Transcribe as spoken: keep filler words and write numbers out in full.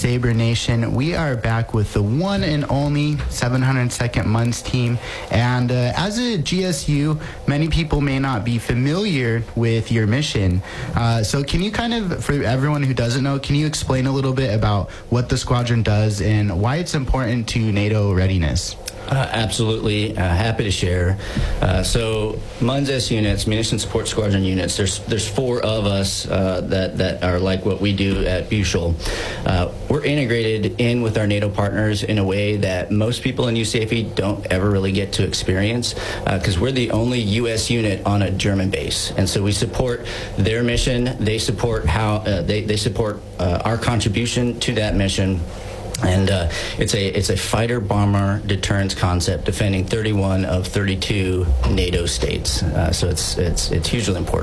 Sabre Nation? We are back with the one and only seven hundred second M U N S team. And uh, as a G S U, many people may not be familiar with your mission. Uh, so can you kind of, for everyone who doesn't know, can you explain a little bit about what the squadron does and why it's important to NATO readiness? Uh, absolutely, uh, happy to share. Uh, so, M U N S units, Munition Support Squadron units. There's there's four of us uh, that that are like what we do at Bushel. Uh, we're integrated in with our NATO partners in a way that most people in U C A F E don't ever really get to experience, because uh, we're the only U S unit on a German base, and so we support their mission. They support how uh, they they support uh, our contribution to that mission. And uh, it's a it's a fighter bomber deterrence concept, defending thirty-one of thirty-two NATO states. Uh, so it's it's it's hugely important.